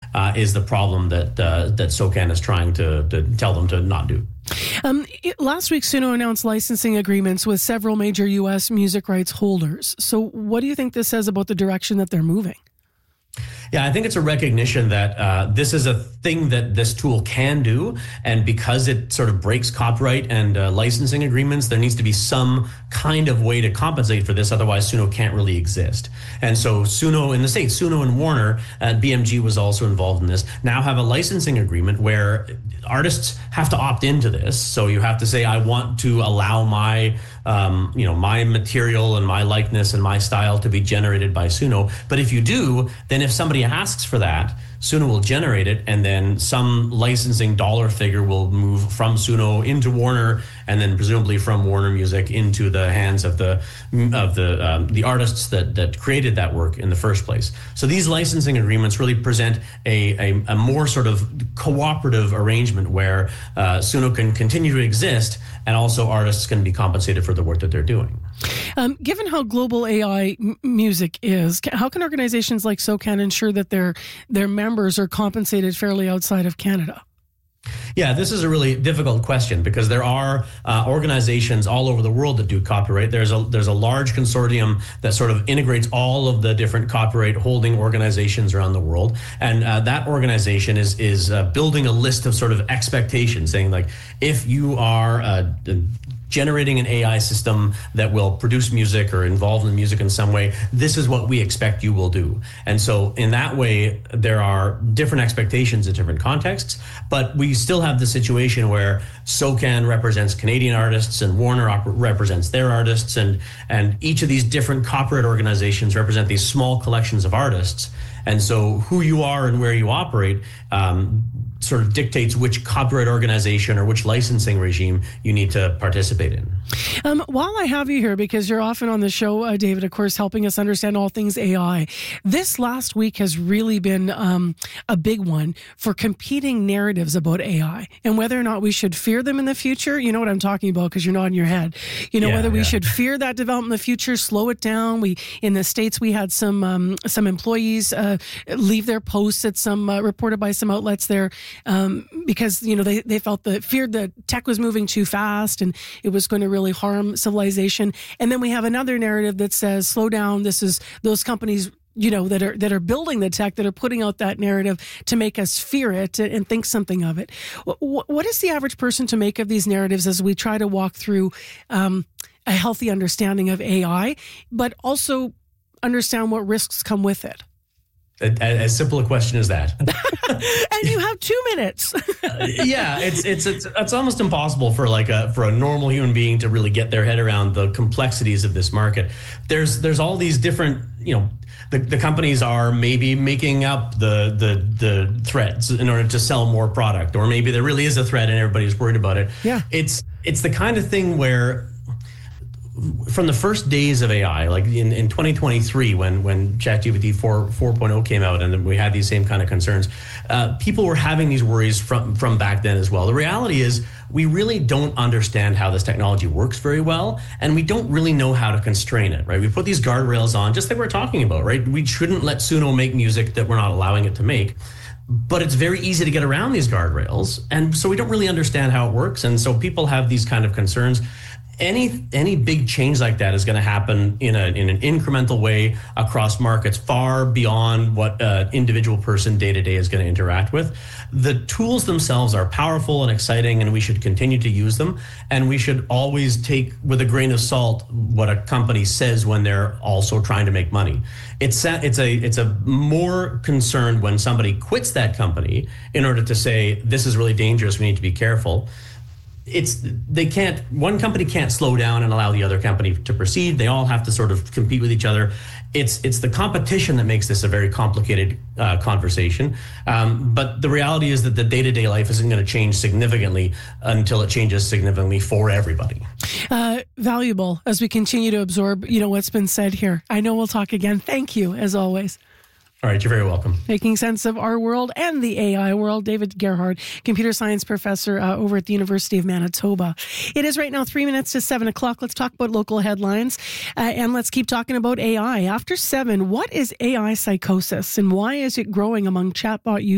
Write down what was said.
is the problem that SOCAN is trying to tell them to not do. Last week, Suno announced licensing agreements with several major U.S. music rights holders. So what do you think this says about the direction that they're moving? Yeah, I think it's a recognition that this is a thing that this tool can do. And because it sort of breaks copyright and licensing agreements, there needs to be some kind of way to compensate for this. Otherwise, Suno can't really exist. And so Suno in the States, Suno and Warner, BMG was also involved in this, now have a licensing agreement where artists have to opt into this. So you have to say, I want to allow my my material and my likeness and my style to be generated by Suno. But if you do, then if somebody asks for that, Suno will generate it, and then some licensing dollar figure will move from Suno into Warner, and then presumably from Warner Music into the hands of the artists that created that work in the first place. So these licensing agreements really present a more sort of cooperative arrangement where Suno can continue to exist, and also artists can be compensated for the work that they're doing. Given how global AI music is, how can organizations like SOCAN ensure that their members are compensated fairly outside of Canada? Yeah, this is a really difficult question because there are organizations all over the world that do copyright. There's a large consortium that sort of integrates all of the different copyright holding organizations around the world, and that organization is building a list of sort of expectations, saying like, if you are generating an AI system that will produce music or involve the music in some way, this is what we expect you will do. And so in that way, there are different expectations in different contexts, but we still have the situation where SOCAN represents Canadian artists and Warner represents their artists, and each of these different copyright organizations represent these small collections of artists. And so who you are and where you operate sort of dictates which copyright organization or which licensing regime you need to participate in. While I have you here, because you're often on the show, David, of course, helping us understand all things AI, this last week has really been a big one for competing narratives about AI and whether or not we should fear them in the future. You know what I'm talking about because you're nodding your head. Whether we should fear that development in the future, slow it down. In the States, we had some employees leave their posts at some reported by some outlets there because they feared that tech was moving too fast and it was going to really harm civilization. And then we have another narrative that says, slow down. This is those companies that are building the tech that are putting out that narrative to make us fear it and think something of it. What is the average person to make of these narratives as we try to walk through a healthy understanding of AI, but also understand what risks come with it? As simple a question as that. And you have 2 minutes. Yeah, it's almost impossible for a normal human being to really get their head around the complexities of this market. There's all these different, the companies are maybe making up the threats in order to sell more product, or maybe there really is a threat and everybody's worried about it. Yeah. It's the kind of thing where from the first days of AI, like in 2023, when ChatGPT 4.0 came out and we had these same kind of concerns, people were having these worries from back then as well. The reality is we really don't understand how this technology works very well, and we don't really know how to constrain it, right? We put these guardrails on, just like we're talking about, right? We shouldn't let Suno make music that we're not allowing it to make. But it's very easy to get around these guardrails, and so we don't really understand how it works, and so people have these kind of concerns. Any big change like that is going to happen in an incremental way across markets, far beyond what an individual person day to day is going to interact with. The tools themselves are powerful and exciting, and we should continue to use them. And we should always take with a grain of salt what a company says when they're also trying to make money. It's a more concern when somebody quits that company in order to say, this is really dangerous, we need to be careful. One company can't slow down and allow the other company to proceed. They all have to sort of compete with each other. It's the competition that makes this a very complicated conversation. But the reality is that the day-to-day life isn't going to change significantly until it changes significantly for everybody. Valuable as we continue to absorb, what's been said here. I know we'll talk again. Thank you, as always. All right, you're very welcome. Making sense of our world and the AI world. David Gerhard, computer science professor over at the University of Manitoba. It is right now 3 minutes to 7 o'clock. Let's talk about local headlines and let's keep talking about AI. After 7, what is AI psychosis and why is it growing among chatbot users?